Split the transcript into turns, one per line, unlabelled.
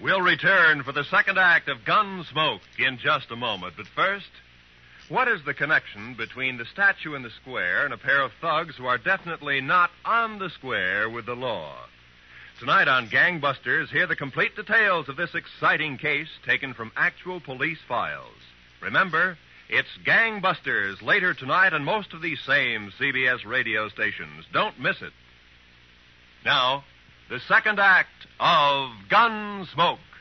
We'll return for the second act of Gunsmoke in just a moment. But first, what is the connection between the statue in the square and a pair of thugs who are definitely not on the square with the law? Tonight on Gangbusters, hear the complete details of this exciting case taken from actual police files. Remember, it's Gangbusters later tonight on most of these same CBS radio stations. Don't miss it. Now, the second act of Gunsmoke.